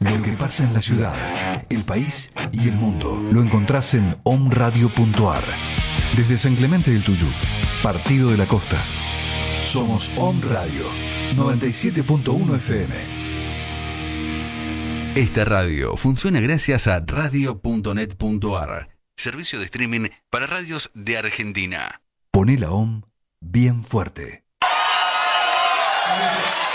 Lo que pasa en la ciudad, el país y el mundo lo encontrás en omradio.ar. Desde San Clemente del Tuyú, Partido de la Costa. Somos Om Radio 97.1 FM. Esta radio funciona gracias a radio.net.ar, servicio de streaming para radios de Argentina. Poné la OM bien fuerte.